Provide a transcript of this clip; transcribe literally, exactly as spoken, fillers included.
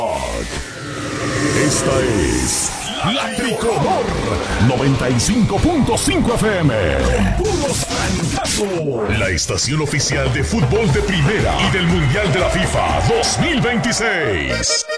Esta es La Tricolor noventa y cinco punto cinco F M. Con puros trancazos. La estación oficial de fútbol de primera y del Mundial de la FIFA dos mil veintiséis.